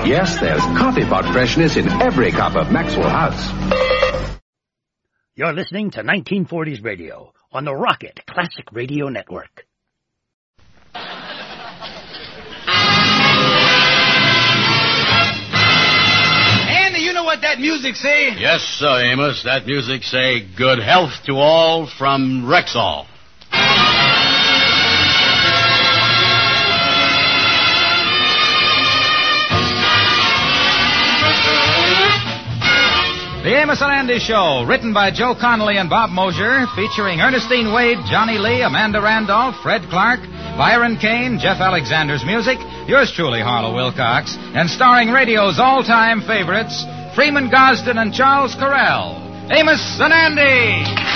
Yes, there's coffee pot freshness in every cup of Maxwell House. You're listening to 1940s Radio on the Rocket Classic Radio Network. Andy, you know what that music say? Yes, sir, Amos. That music say, good health to all from Rexall. The Amos and Andy Show, written by Joe Connolly and Bob Mosier, featuring Ernestine Wade, Johnny Lee, Amanda Randolph, Fred Clark, Byron Kane, Jeff Alexander's music, yours truly, Harlow Wilcox, and starring radio's all-time favorites, Freeman Gosden and Charles Correll. Amos and Andy!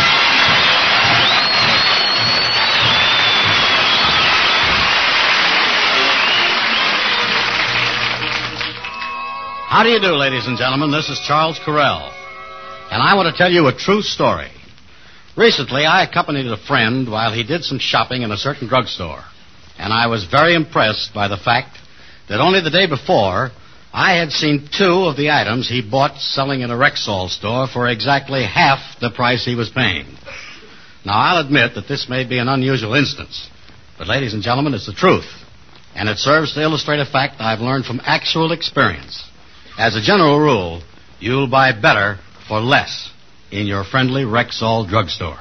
How do you do, ladies and gentlemen? This is Charles Correll, and I want to tell you a true story. Recently, I accompanied a friend while he did some shopping in a certain drugstore, and I was very impressed by the fact that only the day before, I had seen 2 of the items he bought selling in a Rexall store for exactly half the price he was paying. Now, I'll admit that this may be an unusual instance, but ladies and gentlemen, it's the truth, and it serves to illustrate a fact I've learned from actual experience. As a general rule, you'll buy better for less in your friendly Rexall drugstore.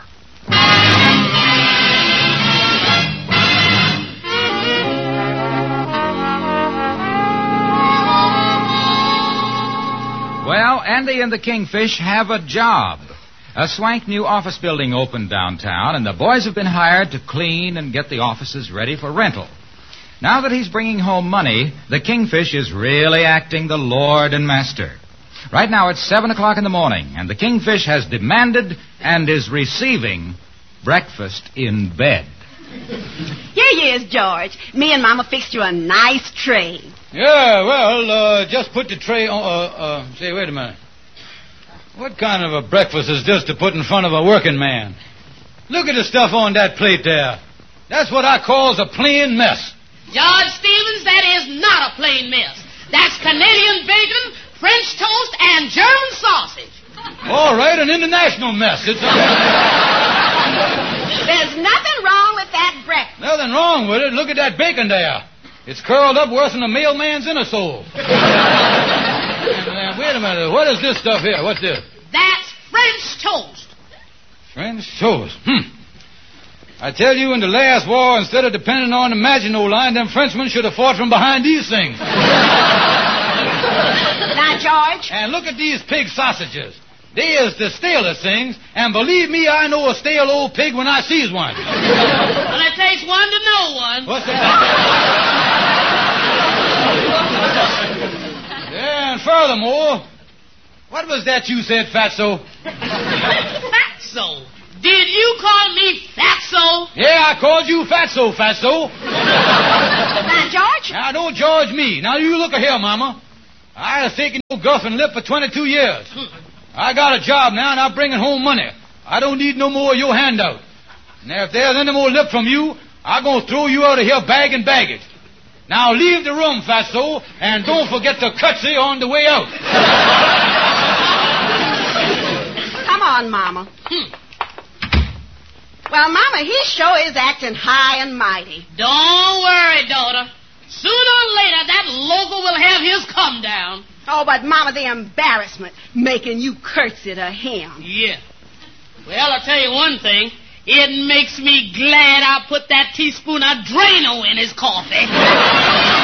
Well, Andy and the Kingfish have a job. A swank new office building opened downtown, and the boys have been hired to clean and get the offices ready for rental. Now that he's bringing home money, the Kingfish is really acting the lord and master. Right now it's 7 o'clock in the morning, and the Kingfish has demanded and is receiving breakfast in bed. Here you is, George. Me and Mama fixed you a nice tray. Yeah, well, just put the tray on... say, wait a minute. What kind of a breakfast is this to put in front of a working man? Look at the stuff on that plate there. That's what I calls a plain mess. George Stevens, that is not a plain mess. That's Canadian bacon, French toast, and German sausage. All right, an international mess. It's a... There's nothing wrong with that breakfast. Nothing wrong with it. Look at that bacon there. It's curled up worse than a mailman's inner soul. Wait a minute. What is this stuff here? What's this? That's French toast. French toast. I tell you, in the last war, instead of depending on the Maginot Line, them Frenchmen should have fought from behind these things. Now, George. And look at these pig sausages. They is the stalest things, and believe me, I know a stale old pig when I sees one. Well, it takes one to know one. What's that? Yeah, and furthermore, what was that you said, Fatso? Fatso? Did you call me Fatso? Yeah, I called you Fatso, Fatso. Now, George? Now, don't George me. Now, you look here, Mama. I have taken your guff and lip for 22 years. I got a job now, and I'm bringing home money. I don't need no more of your handout. Now, if there's any more lip from you, I'm going to throw you out of here bag and baggage. Now, leave the room, Fatso, and don't forget to curtsy on the way out. Come on, Mama. Well, Mama, he sure is acting high and mighty. Don't worry, daughter. Sooner or later, that local will have his come down. Oh, but, Mama, the embarrassment making you curtsy to him. Yeah. Well, I'll tell you one thing. It makes me glad I put that teaspoon of Drano in his coffee.